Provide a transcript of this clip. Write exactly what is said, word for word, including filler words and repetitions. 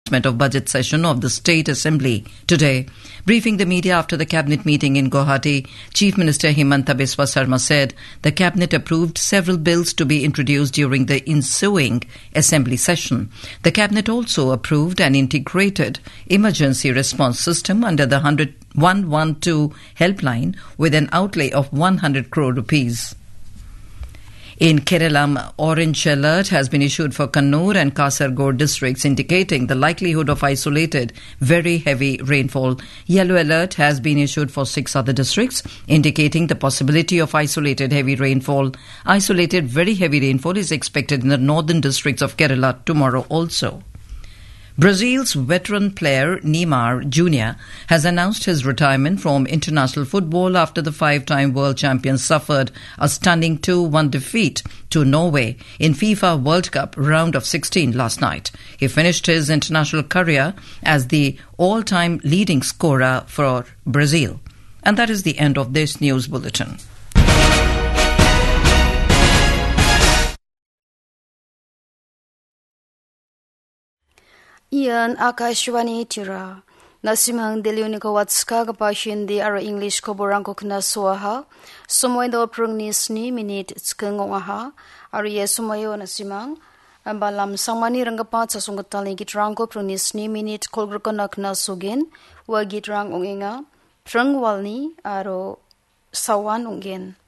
commencement of budget session of the State Assembly today. Briefing the media after the cabinet meeting in Guwahati, Chief Minister Himanta Biswa Sarma said the cabinet approved several bills to be introduced during the ensuing assembly session. The cabinet also approved an integrated emergency response system under the one one two helpline with an outlay of one hundred crore rupees. In Kerala, orange alert has been issued for Kannur and Kasaragod districts, indicating the likelihood of isolated very heavy rainfall. Yellow alert has been issued for six other districts, indicating the possibility of isolated heavy rainfall. Isolated very heavy rainfall is expected in the northern districts of Kerala tomorrow also. Brazil's veteran player Neymar Junior has announced his retirement from international football after the five-time world champion suffered a stunning two one defeat to Norway in FIFA World Cup round of sixteen last night. He finished his international career as the all-time leading scorer for Brazil. And that is the end of this news bulletin. Ian Akashwani Tira Nasimang Deliunika Watska Kapashin the Ara English Koboranko Kna Swaha Sumoido Prungnis ni minute Skangaha Aria Sumayo Nasimang Ambalam Samani Rangapat Sungatali Gitrango Prungnis ni minute Kolgrakonakna Sugin Wagitrang Unginga Prungwalni Aro Sawan Ungin